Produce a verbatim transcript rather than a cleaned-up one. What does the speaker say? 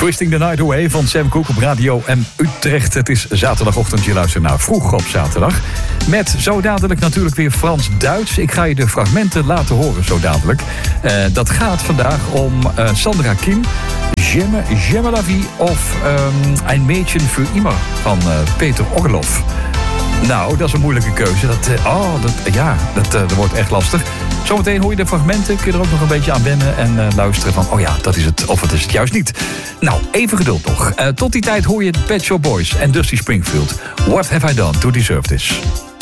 Twisting the Night Away van Sam Cooke op Radio M Utrecht. Het is zaterdagochtend, je luistert naar Vroeg op zaterdag. Met zo dadelijk natuurlijk weer Frans-Duits. Ik ga je de fragmenten laten horen zo dadelijk. Uh, dat gaat vandaag om uh, Sandra Kim, J'aime, J'aime la vie of um, Ein Mädchen für immer van uh, Peter Orloff. Nou, dat is een moeilijke keuze. Dat, uh, oh, dat, ja, dat, uh, dat wordt echt lastig. Zometeen hoor je de fragmenten. Kun je er ook nog een beetje aan wennen en uh, luisteren van... oh ja, dat is het, of het is het juist niet. Nou, even geduld nog. Uh, tot die tijd hoor je Pet Shop Boys en Dusty Springfield. What have I done to deserve this?